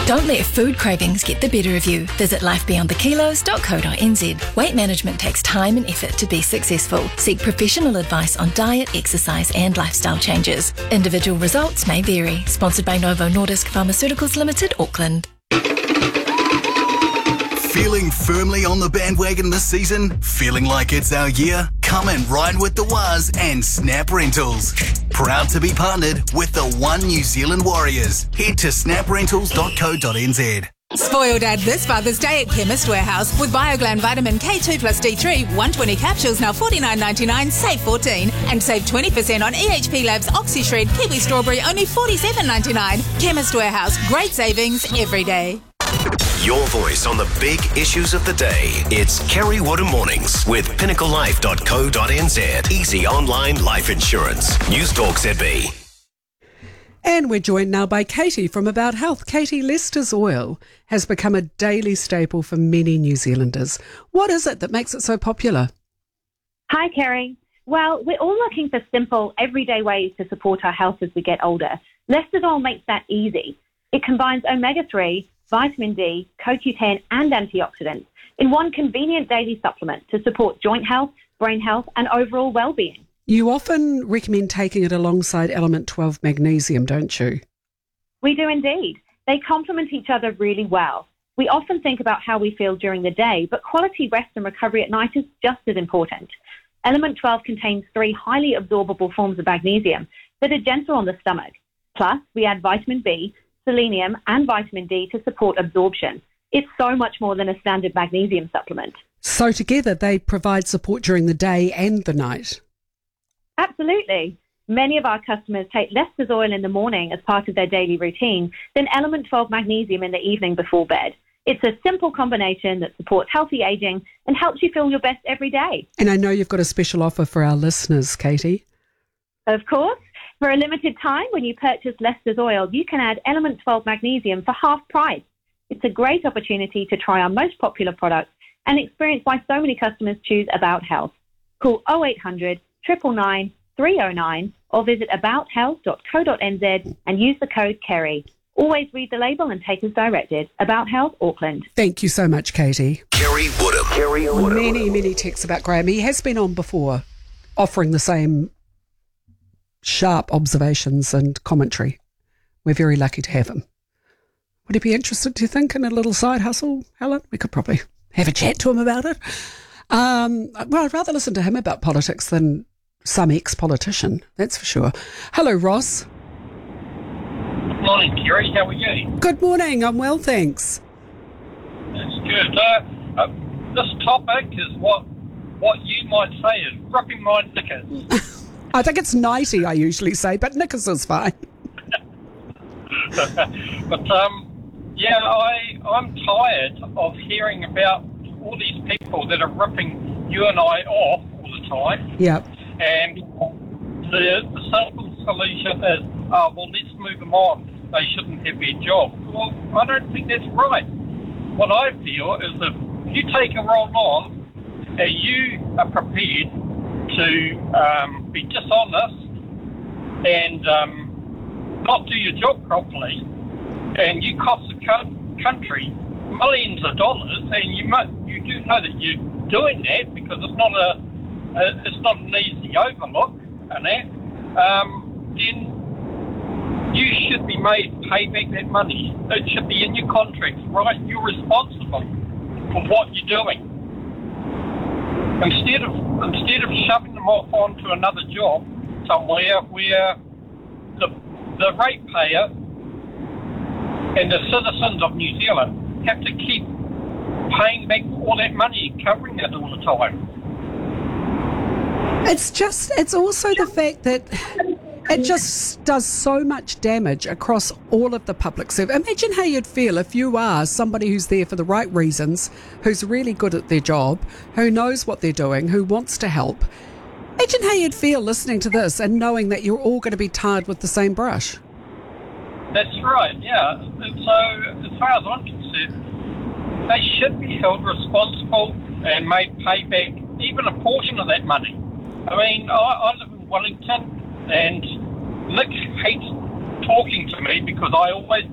Don't let food cravings get the better of you. Visit lifebeyondthekilos.co.nz. Weight management takes time and effort to be successful. Seek professional advice on diet, exercise and lifestyle changes. Individual results may vary. Sponsored by Novo Nordisk Pharmaceuticals Limited, Auckland. Feeling firmly on the bandwagon this season? Feeling like it's our year? Come and ride with the Waz and Snap Rentals. Proud to be partnered with the One New Zealand Warriors. Head to snaprentals.co.nz. Spoil Dad this Father's Day at Chemist Warehouse with Bioglan Vitamin K2 plus D3, 120 capsules now $49.99, save $14. And save 20% on EHP Labs OxyShred Kiwi Strawberry, only $47.99. Chemist Warehouse, great savings every day. Your voice on the big issues of the day. It's Kerry Woodham Mornings with pinnaclelife.co.nz. Easy online life insurance. News Talk ZB. And we're joined now by Katie from About Health. Katie, Lester's Oil has become a daily staple for many New Zealanders. What is it that makes it so popular? Hi, Kerry. Well, we're all looking for simple, everyday ways to support our health as we get older. Lester's Oil makes that easy. It combines omega-3, vitamin D, CoQ10 and antioxidants in one convenient daily supplement to support joint health, brain health and overall well-being. You often recommend taking it alongside element 12 magnesium, don't you? We do indeed. They complement each other really well. We often think about how we feel during the day, but quality rest and recovery at night is just as important. Element 12 contains 3 highly absorbable forms of magnesium that are gentle on the stomach. Plus, we add vitamin B, selenium and vitamin D to support absorption. It's so much more than a standard magnesium supplement. So together they provide support during the day and the night? Absolutely. Many of our customers take Lester's Oil in the morning as part of their daily routine, then element 12 magnesium in the evening before bed. It's a simple combination that supports healthy aging and helps you feel your best every day. And I know you've got a special offer for our listeners, Katie. Of course. For a limited time, when you purchase Lester's Oil, you can add element 12 magnesium for half price. It's a great opportunity to try our most popular products and experience why so many customers choose About Health. Call 0800 999 309 or visit abouthealth.co.nz and use the code KERRY. Always read the label and take as directed. About Health, Auckland. Thank you so much, Katie. Kerry Woodham. Many texts about Graham. He has been on before, offering the same sharp observations and commentary. We're very lucky to have him. Would he be interested, do you think, in a little side hustle, Helen? We could probably have a chat to him about it. Well, I'd rather listen to him about politics than some ex-politician, that's for sure. Hello, Ross. Good morning, Kerry. How are you? Good morning. I'm well, thanks. That's good. This topic is what you might say is ripping my knickers. I think it's 90, I usually say, but knickers is fine. But, I'm tired of hearing about all these people that are ripping you and I off all the time. Yep. And the simple solution is, let's move them on. They shouldn't have their job. Well, I don't think that's right. What I feel is if you take a role on and you are prepared to be dishonest and not do your job properly, and you cost the country millions of dollars, and you do know that you're doing that because it's not an easy overlook, and that then you should be made pay back that money. It should be in your contracts, right? You're responsible for what you're doing. Instead of shoving them off onto another job somewhere where the ratepayer and the citizens of New Zealand have to keep paying back all that money and covering it all the time. It's also the fact that it just does so much damage across all of the public service. Imagine how you'd feel if you are somebody who's there for the right reasons, who's really good at their job, who knows what they're doing, who wants to help. Imagine how you'd feel listening to this and knowing that you're all going to be tarred with the same brush. That's right, yeah. And so, as far as I'm concerned, they should be held responsible and made pay back even a portion of that money. I mean, I live in Wellington, and Nick hates talking to me because I always